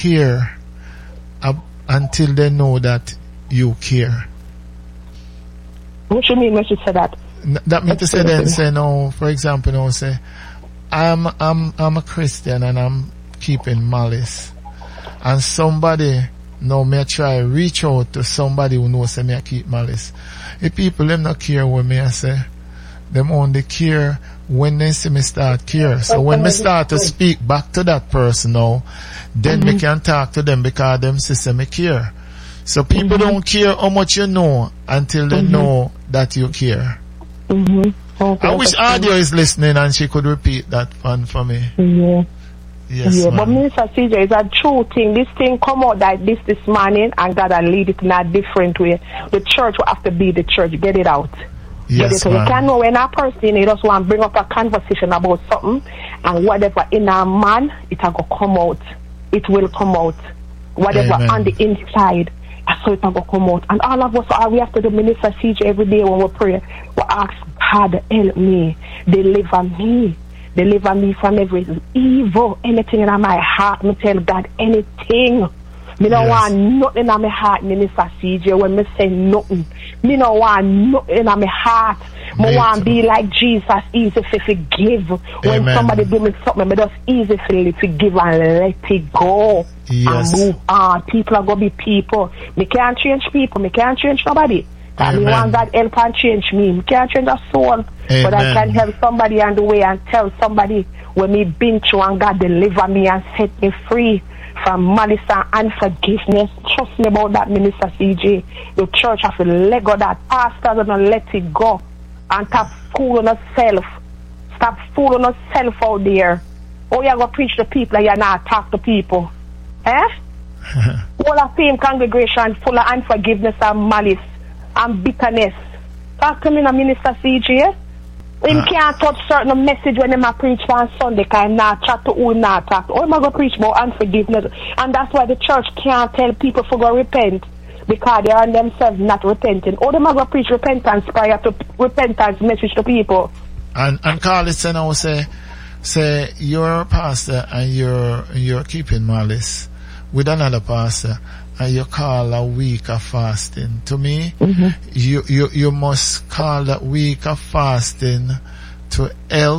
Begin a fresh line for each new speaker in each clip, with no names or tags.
care until they know that you care.
What you mean when you say that?
That means to say then, say no, for example, no, say, I'm a Christian and I'm keeping malice. And somebody, now may try reach out to somebody who knows say me I keep malice. If people them not care what me I say, them only care when they see me start care. So when me start to speak back to that person now, then me can talk to them because them say me care. So people don't care how much you know until they know that you care.
Okay,
I wish Audio is listening and she could repeat that one for me.
Yeah.
Yes,
yeah,
ma'am.
but Minister CJ, it's a true thing. This thing come out like this morning, and God will lead it in a different way. The church will have to be the church. Get it out.
Yes,
you
ma'am.
can know when a person he just want to bring up a conversation about something, and whatever in a man, it will come out. It will come out. Whatever
Amen.
on the inside, so it will come out. And all of us, all we have to do, Minister CJ, every day when we pray, we ask God, help me, deliver me. Deliver me from every evil, anything in my heart. Me tell God anything. Me don't want nothing in my heart, Minister CJ. When me say nothing, me don't want nothing in my heart. Me want to be like Jesus, easy to forgive. When somebody do me something, me just easy to forgive and let it go.
Yes.
And move on. People are going to be people. Me can't change people. Me can't change nobody. And me want God help and change me. Me can't change a soul. But I can help somebody on the way and tell somebody when me been through and God deliver me and set me free from malice and unforgiveness. Trust me about that, Minister CJ. The church has to let go that. Pastors are not let it go. And stop fooling yourself. Stop fooling yourself out there. Oh, you're going to preach to people and you're not talk to people. Eh? All the same congregation full of unforgiveness and malice and bitterness. Talk to me now, Minister CJ. Him can't touch certain message when him a preach on Sunday because him not chat to who him not talk to. Or him a go preach about unforgiveness. And that's why the church can't tell people to go repent because they are themselves not repenting. Or them a go preach repentance prior to repentance message to people.
And call it now say you're a pastor and you're keeping malice with another pastor. And you call a week of fasting. To me, you must call that week of fasting to help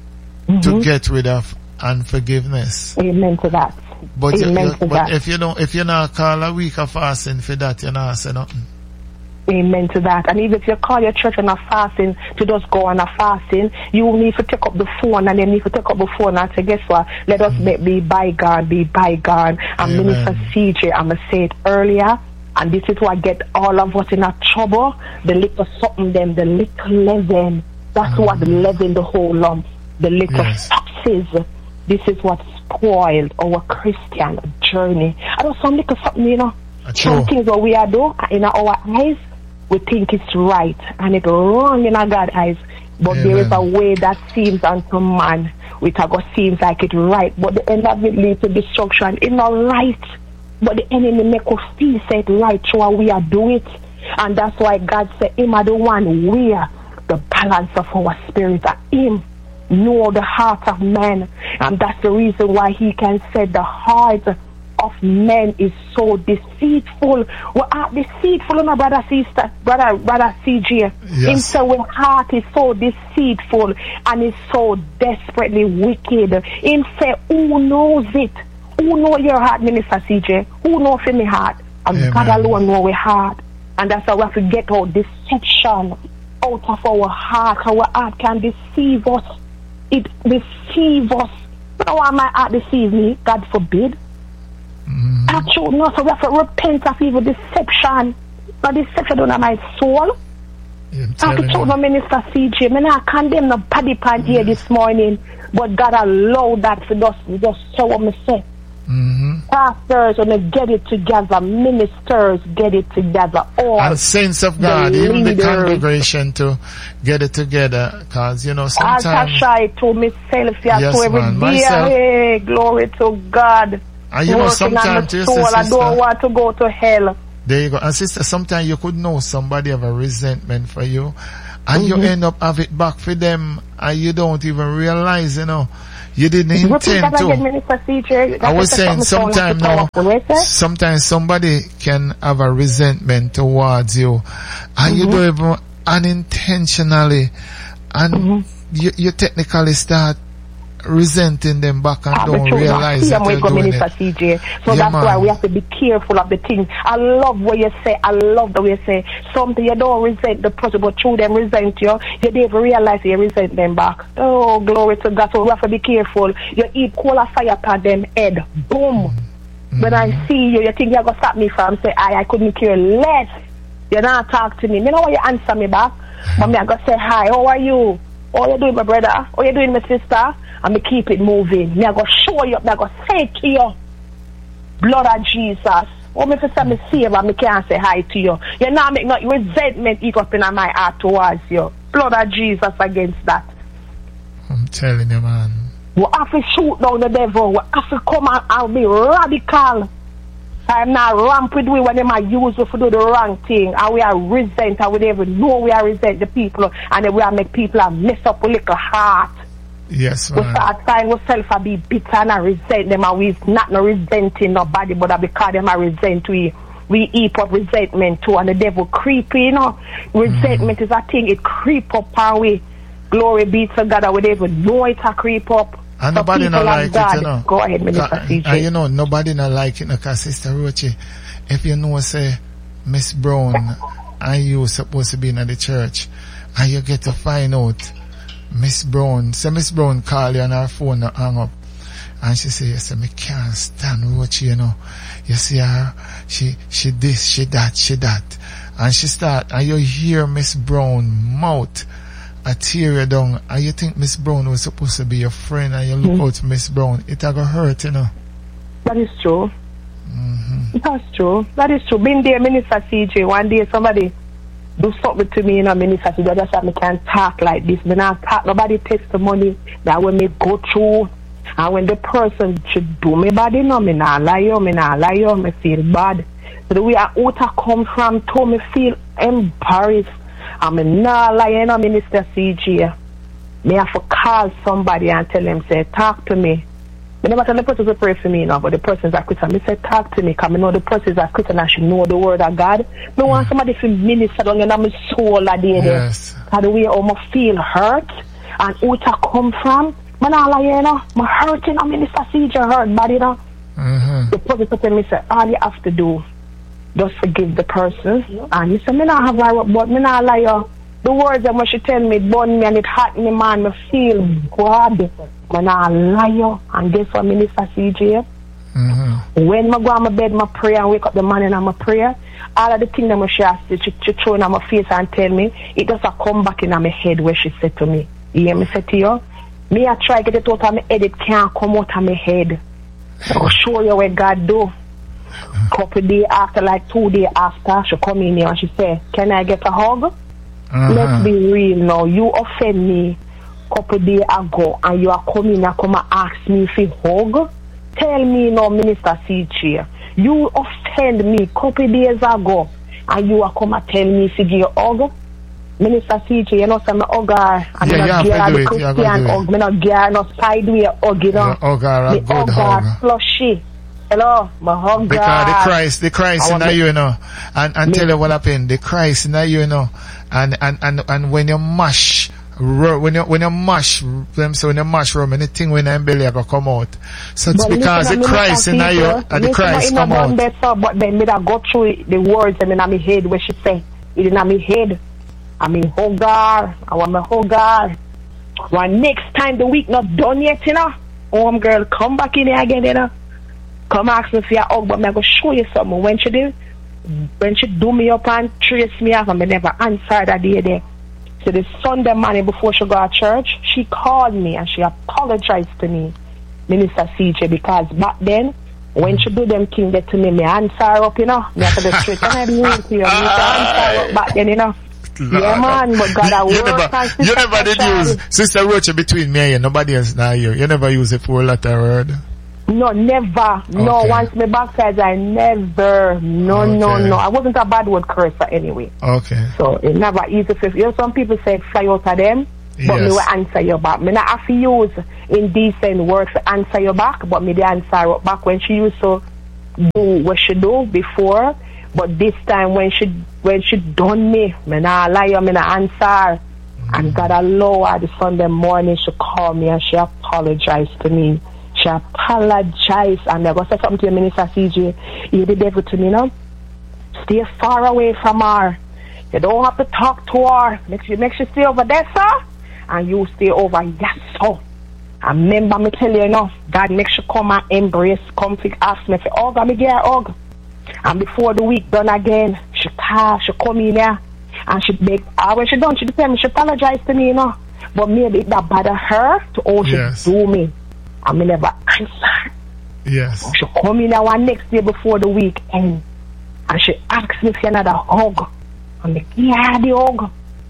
to get rid of unforgiveness.
Amen to that.
But
that.
if you not call a week of fasting for that, you not say nothing.
Amen to that. And even if you call your church on a fasting to just go on a fasting, you need to take up the phone and then need to take up the phone and say, guess what? Let us be bygone, be bygone. And Minister CJ, I'm going to say it earlier, and this is what get all of us in a trouble. The little something them, the little leaven. That's what leaven the whole lump. The little foxes. This is what spoiled our Christian journey. I know some little something, you know. Some things that we are doing in our eyes, we think it's right and it's wrong in our God's eyes. But there is a way that seems unto man, which seems like it's right, but the end of it leads to destruction. It's not right, but the enemy make us feel say it's right, so we are doing it. And that's why God said, him are the one where the balance of our spirit are him. Know the heart of man. And that's the reason why he can say the heart of men is so deceitful. We are deceitful, my brother, sister, brother CJ. Him say when heart is so deceitful and is so desperately wicked. Him say, who knows it? Who know your heart, Minister CJ? Who knows in my heart? And God alone know our heart. And that's how we have to get our deception out of our heart. Our heart can deceive us. It deceives us. You know why my heart deceives me? God forbid. Actually, no, so we have to repent of evil deception. But deception don't have my soul. I told my Minister CJ, I condemn the body pan here this morning, but God allowed that for just so what me say. Pastors when they get it together, ministers get it together, all
and saints of God, even the congregation to get it together, because you know sometimes
I try to myself to every day. Hey, glory to God.
And you know sometimes
I don't want to go to hell.
There you go. And sister, sometimes you could know somebody have a resentment for you and you end up have it back for them and you don't even realize, you know. You didn't intend to.
Again, Minister CJ.
I was saying sometimes somebody can have a resentment towards you, and you don't even unintentionally, and you technically start resenting them back and don't realize that you're doing it.
CJ. So that's why we have to be careful of the things. I love what you say. I love the way you say something. You don't resent the person, but through them resent you. You don't even realize you resent them back. Oh, glory to God. So we have to be careful. You eat coal of fire upon them head. Boom. When I see you, you think you're going to stop me from say, I couldn't care less. You don't talk to me. You know why you answer me back? Mommy, I going to say, hi, how are you? How you doing, my brother? How you doing, my sister? And me keep it moving. Me I go show you up. Me I go say to you, blood of Jesus. Oh, me for say me save and me can't say hi to you. You now make no resentment eat up in my heart towards you. Blood of Jesus against that.
I'm telling you, man.
We have to shoot down the devil. We have to come out and be radical. I'm not rampant with when they might use us to do the wrong thing. And we are resent. And we don't even know we are resent the people. And then we are make people mess up with little heart.
Yes, man.
We start find ourselves to be bitter and resent them, and we not no resenting nobody, but because them are resent we heap up resentment too, and the devil creepy, you know. Resentment is a thing, it creep up and we glory be to God, and we don't even know it a creep up.
And nobody not like it, you know.
Go ahead, Minister CJ.
And you know, nobody not like it, because Sister Roche, if you know, say, Miss Brown and you supposed to be in the church, and you get to find out Miss Brown call you on her phone and hang up, and she say, yes, me can't stand Roche, you know. You see her, she this, she that, and she start, and you hear Miss Brown mouth a tear you down, and you think Miss Brown was supposed to be your friend, and you look out to Miss Brown, it a go hurt, you know.
That is true. That's true. That is true. Been there, Minister CJ, one day somebody do something to me, you know, Minister CJ, just that me can't talk like this. Me not talk nobody testimony that when me go through, and when the person should do me bad, you know, me not lie you, me feel bad. So the way I ought to come from to me feel embarrassed. And me not lie, you know, Minister CJ. Me have to call somebody and tell them, say, talk to me. I never tell the person to pray for me, you know, but the person's a Christian. Me say, talk to me, because I know the person's a Christian and should know the word of God. Me want somebody to minister down in my soul that day.
Yes.
Because the way I feel hurt and who to come from, I not lie, you know. I'm hurting, Minister CJ hurt bad, you know. The person tell me, say, all you have to do, just forgive the person. And you say, me not have a but me not lie, you. The words that she tell me burn me and it hurt me, man. Me feel God. Man, I lie you. And guess what, Minister CJ? When I go on my bed, I pray and wake up the morning and I pray, all of the things that she has to throw in my face and tell me, it does come back in my head where she said to me. You hear me say to you? Me, I try to get it out of my head, it can't come out of my head. I'll show you what God do. Couple days after, like 2 days after, she come in here and she say, can I get a hug? Let's be real now. You offend me couple days ago and you are coming and come and ask me if you hug. Tell me now, Minister CJ. You offend me couple days ago and you are come and tell me if you give a hug. Minister CJ, you know, say me hug her. And
yeah, you have to do it. You have to do it.
Me not give her no sideway hug, you know.
You hug her a good hug.
Flushy. Hello, my hug.
Because the Christ in you know. And tell you what happened. The Christ in you know. And when you mash when you mash them, so when you mash rum, anything when your belly go come out. So it's because the Christ in you and the Christ come out.
But then me that go through the words in my head where she say it in my head. I mean hug her. I want me hug her. When next time the week not done yet, you know. Girl, come back in here again, you know. Come ask me for your hug, but I'm going to show you something. When she do me up and trace me off, and I never answered that day there. So the Sunday morning before she go to church, she called me and she apologized to me, Minister CJ, because back then, when she do them things that to me answer her up, you know. Me after the street, and I didn't to you. Me answer her up back then, you know. Yeah, man, but God, I work
you never did use Sister Roche between me and you. Nobody else now you. You never use it for a letter word.
No, never. Okay. No, once me baptized, I never. No, okay. No. I wasn't a bad word cursor anyway.
Okay.
So it never easy for you know, some people say fly out of them. But me
Yes.
will answer you back. Me not have to use indecent words to answer you back, but me the answer her back when she used to do what she do before. But this time when she done me not lie, me not answer her. And God allow her the Sunday morning she called me and she apologized to me. She apologized, and I go say something to you, Minister CJ. You the devil to me, no? Stay far away from her. You don't have to talk to her. Make sure stay over there, sir. And you stay over, yes, sir. And remember me tell you enough, God makes you come and embrace, come to ask me for hug, and me get her hug. And before the week done again, she call, she come in there, and she beg, when she done, she tell me, she apologize to me, you know. But maybe it that bother her to all
Yes.
she do me. And me never answer.
Yes.
She come in there one next day before the week end, and she asks me for another hug. And me give her the hug.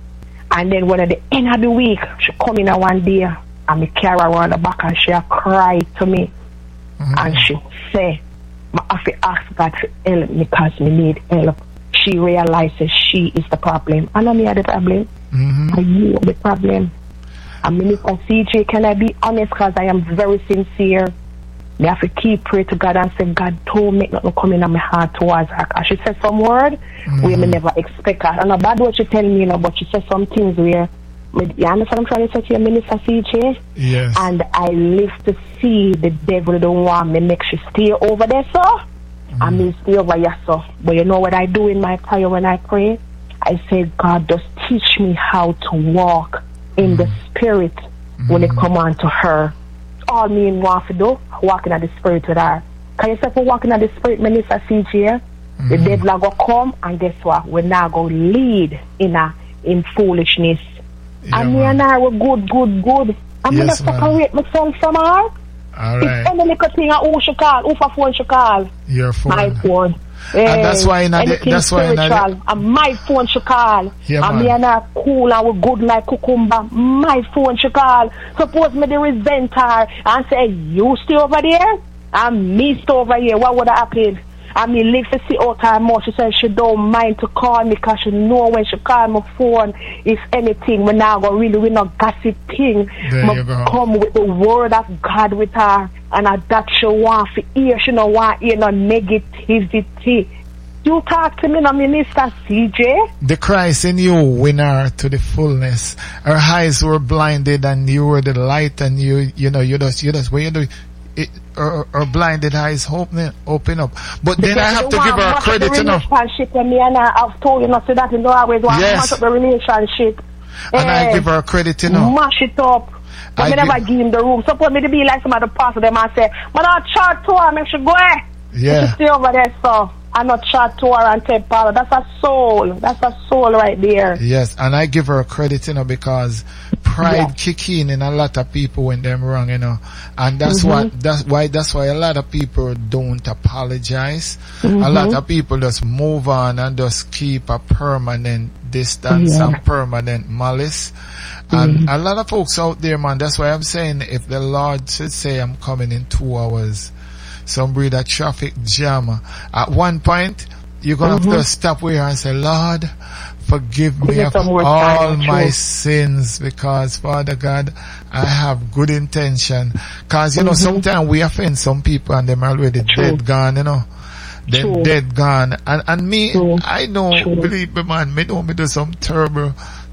And then when at the end of the week, she come in there one day, and me carry her around the back, and she cry to me. And she say, I have to ask God to help me because me need help. She realizes she is the problem. I know me are the problem. And you are the problem. And Minister CJ, can I be honest, because I am very sincere. Me have to keep pray to God and say, God, don't make nothing come in my heart towards her. And she said some word where me never expect her. And a bad word she tell me, you know, but she said some things where, you understand what I'm trying to say to you, Minister CJ?
Yes.
And I live to see the devil don't want me make she stay over there, sir. I mean stay over here, sir. But you know what I do in my prayer when I pray? I say, God, just teach me how to walk in the spirit when it come on to her. All me want to do, walking in the spirit with her. Can you say for walking in the spirit, Minister CJ? The devil are going to come, and guess what? We're now going to lead in foolishness.
Yeah,
And me
man.
and her were good. I'm
Yes,
going to separate myself from her.
All
If
right.
any little thing, who she call, who for phone she call?
Your phone.
My phone.
And that's why in
anything
that's why in
spiritual, and my phone she call.
Yeah,
And me
man.
and her cool and we good like cucumber. My phone she call. Suppose me they resent her and say, you stay over there and me stay over here. What would happen? And me live to see out her more. She said she don't mind to call me because she know when she call my phone, if anything, we now go really, we not gossip thing.
There you go.
Come with the word of God with her. And that she want to hear, she don't want to hear no negativity. You talk to me, no, Minister CJ.
The Christ in you win her to the fullness. Her eyes were blinded, and you were the light, and you just what you do. Her blinded eyes open up. But then I have to give her credit, you know.
Relationship with me and I've told you not to that, you know, I always want to mash up the relationship.
And I give her credit, you know.
Mash it up. But me never give him the room. Suppose me to be like some of the pastor them and say, but I'll chat to her, make she go.
Yeah.
She stay over there, so I not chat to her and tell Paula. That's a soul. That's a soul right there.
Yes, and I give her credit, you know, because pride kick in a lot of people when they're wrong, you know, and that's why a lot of people don't apologize. A lot of people just move on and just keep a permanent distance and permanent malice. And a lot of folks out there, man, that's why I'm saying if the Lord should say I'm coming in 2 hours, some breed a traffic jam, at one point you're gonna have to stop where and say, Lord, forgive me of all my sins, because Father God, I have good intention. Cause you know, sometimes we offend some people and them already dead gone, you know. Them dead gone. And me, I know, believe me, man, me know me do some terrible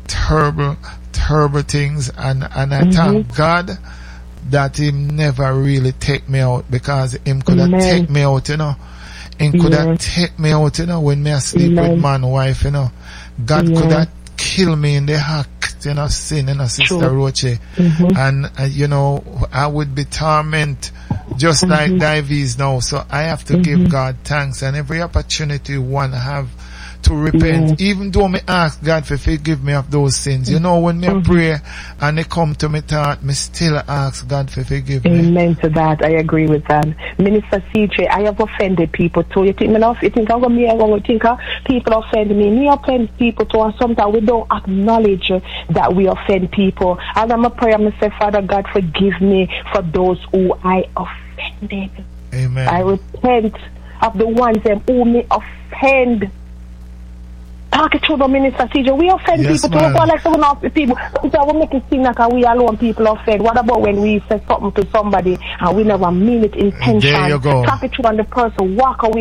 things, and I thank God that him never really take me out, because him could have take me out, you know. Him could have take me out, you know, when me asleep with man wife, you know. God could have kill me in the act, you know, sin, you know, Sister Roche. And, you know, I would be torment just like Davies now. So I have to give God thanks, and every opportunity one have to repent, even though me ask God for forgive me of those sins. You know, when me pray and they come to me thought, me still ask God for forgive me.
Amen to that. I agree with that. Minister CJ, I have offended people too. You think me enough? You think I'm going to think people offend me? Me offend people too, and sometimes we don't acknowledge that we offend people. And I'm a prayer, I say, Father God, forgive me for those who I offended.
Amen.
I repent of the ones who me offend. talk it through the minister CJ. We offend
Yes,
people
ma'am.
to go like someone else people. So we make it seem like we alone people offend. What about when we say something to somebody and we never mean it intention?
There you go.
Talk it through and the person walk away